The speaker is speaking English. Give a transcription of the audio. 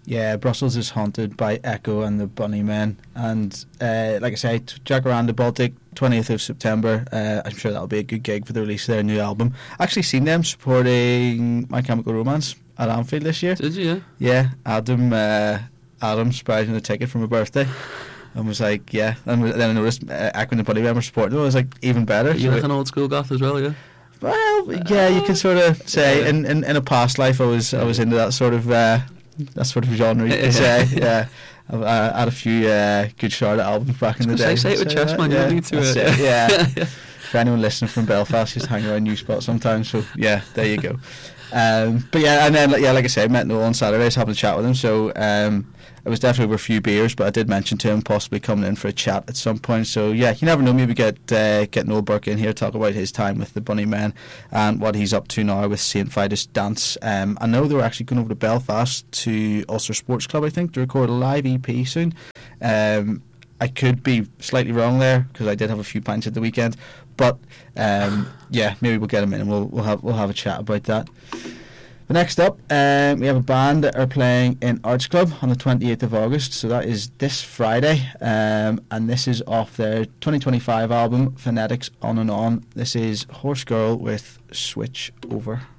Yeah, Brussels is haunted by Echo and the Bunnymen, and like I say, Jacaranda Baltic, 20th of September. I'm sure that'll be a good gig for the release of their new album. Actually seen them supporting My Chemical Romance at Anfield this year. Did you? Yeah, Adam surprised me with a ticket for my birthday. And was like, yeah. And then I noticed Echo and the Bunnymen were supporting them. I was like, even better. You're like an old school goth as well, yeah? Well, yeah, you can sort of say in a past life I was into that sort of genre, you could say. Yeah, I had a few good Charlotte albums back in the day. Say it with chest, man. You don't need to. Yeah. For anyone listening from Belfast, just hang around New Spot sometimes. So yeah, there you go. But yeah, and then like I said, met Noel on Saturday, was having a chat with him. So it was definitely over a few beers, but I did mention to him possibly coming in for a chat at some point. So yeah, you never know, maybe get Noel Burke in here, talk about his time with the Bunnymen and what he's up to now with St. Vitus Dance. I know they were actually going over to Belfast to Ulster Sports Club, I think, to record a live EP soon. I could be slightly wrong there because I did have a few pints at the weekend, but yeah, maybe we'll get him in and we'll have a chat about that. But next up, we have a band that are playing in Arts Club on the 28th of August, so that is this Friday, and this is off their 2025 album, Phonetics On and On. This is Horse Girl with Switch Over.